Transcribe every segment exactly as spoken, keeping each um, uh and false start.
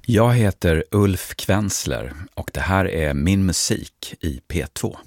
Jag heter Ulf Kvensler och det här är min musik i P två.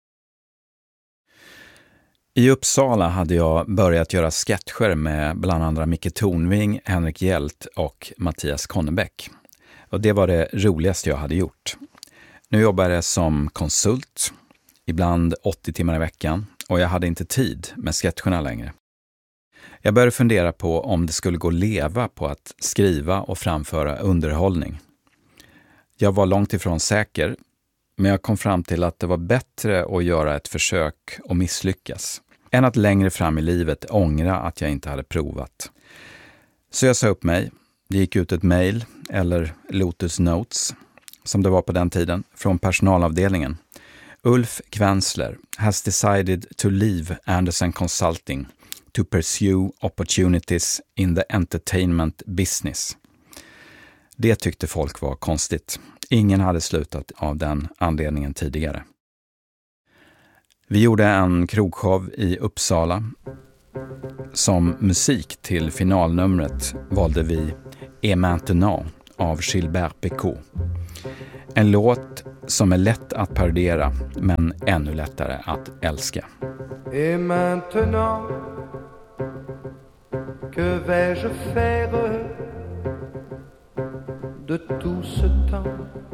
I Uppsala hade jag börjat göra sketcher med bland andra Micke Tornving, Henrik Hjelt och Mattias Konnebeck. Och det var det roligaste jag hade gjort. Nu jobbar jag som konsult, ibland åttio timmar i veckan, och jag hade inte tid med sketcherna längre. Jag började fundera på om det skulle gå att leva på att skriva och framföra underhållning. Jag var långt ifrån säker, men jag kom fram till att det var bättre att göra ett försök och misslyckas än att längre fram i livet ångra att jag inte hade provat. Så jag sa upp mig. Det gick ut ett mejl, eller Lotus Notes, som det var på den tiden, från personalavdelningen. Ulf Kvensler has decided to leave Andersen Consulting to pursue opportunities in the entertainment business. Det tyckte folk var konstigt. Ingen hade slutat av den anledningen tidigare. Vi gjorde en krogshow i Uppsala. Som musik till finalnumret valde vi Et maintenant av Gilbert Bécaud. En låt som är lätt att parodera men ännu lättare att älska. Et maintenant, que vais-je faire de tout ce temps